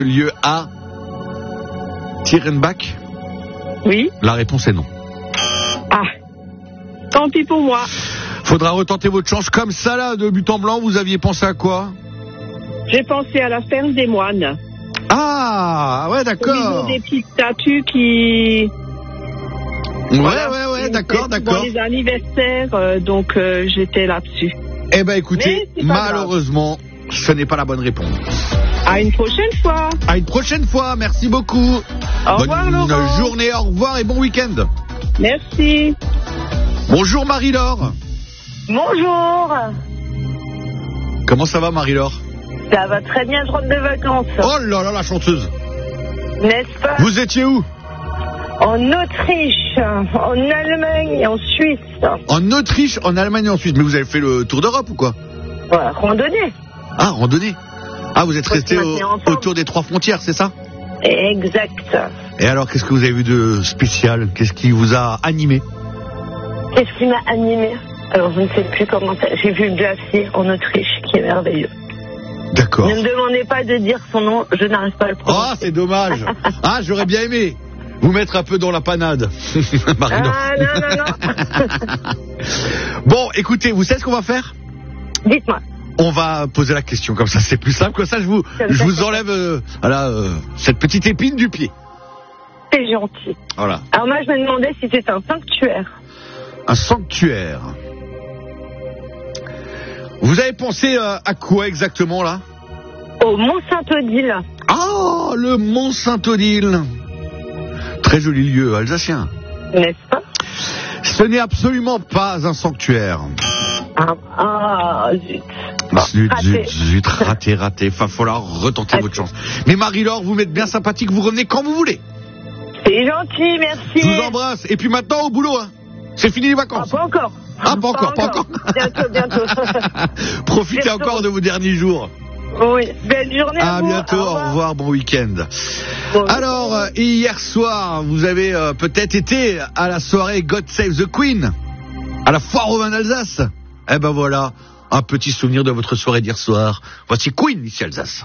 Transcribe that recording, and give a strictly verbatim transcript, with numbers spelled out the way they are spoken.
Lieu à Tierenbach? Oui. La réponse est non. Ah, tant pis pour moi. Faudra retenter votre chance comme ça là, de but en blanc. Vous aviez pensé à quoi? J'ai pensé à la ferme des moines. Ah, ouais, d'accord. Ils ont des petites statues qui... Ouais, Voilà. ouais, ouais, Ils d'accord, font d'accord. Dans les anniversaires, euh, donc euh, j'étais là-dessus. Eh ben, écoutez, Mais c'est pas malheureusement, ce n'est pas la bonne réponse. À une prochaine fois. À une prochaine fois, merci beaucoup. Au revoir, Bonne Laurent. journée, au revoir et bon week-end. Merci. Bonjour Marie-Laure. Bonjour. Comment ça va Marie-Laure? Ça va très bien, je rentre de vacances. Oh là là, la chanteuse. N'est-ce pas? Vous étiez où? En Autriche, en Allemagne et en Suisse. En Autriche, en Allemagne et en Suisse. Mais vous avez fait le tour d'Europe ou quoi? Voilà, randonnée. Ah, randonnée. Ah, vous êtes Faut resté se au- maintenir ensemble. autour des trois frontières, c'est ça? Exact. Et alors, qu'est-ce que vous avez vu de spécial? Qu'est-ce qui vous a animé? Qu'est-ce qui m'a animée? Alors, je ne sais plus comment ça... J'ai vu le glacier en Autriche, qui est merveilleux. D'accord. Ne me demandez pas de dire son nom, je n'arrive pas à le Ah, prononcer. c'est dommage. Ah, j'aurais bien aimé vous mettre un peu dans la panade. Marie-Laure. Ah, non, non, non. Bon, écoutez, vous savez ce qu'on va faire? Dites-moi. On va poser la question, comme ça c'est plus simple. Comme ça, je vous, Comme je ça, vous c'est enlève euh, voilà, euh, cette petite épine du pied. C'est gentil. Voilà. Alors, moi, je me demandais si c'était un sanctuaire. Un sanctuaire. Vous avez pensé euh, à quoi exactement là? Au Mont-Saint-Odile. Ah, le Mont Saint-Odile. Très joli lieu alsacien. N'est-ce pas? Ce n'est absolument pas un sanctuaire. Ah, ah, zut. Bah, zut, raté. zut, zut, raté, raté. Va falloir retenter Raté. votre chance. Mais Marie-Laure, vous m'êtes bien sympathique, vous revenez quand vous voulez. C'est gentil, merci. Je vous embrasse. Et puis maintenant, au boulot, hein. C'est fini les Ah, vacances. pas encore. Ah, pas encore, pas encore. Bientôt, bientôt. Profitez Bientôt. encore de vos derniers jours. Oui, belle journée à, À vous. bientôt, Au au revoir. revoir, bon week-end. Bon, Alors, euh, hier soir, vous avez euh, peut-être été à la soirée God Save the Queen, à la foire aux vins d'Alsace. Eh ben voilà, un petit souvenir de votre soirée d'hier soir. Voici Queen, ici Alsace.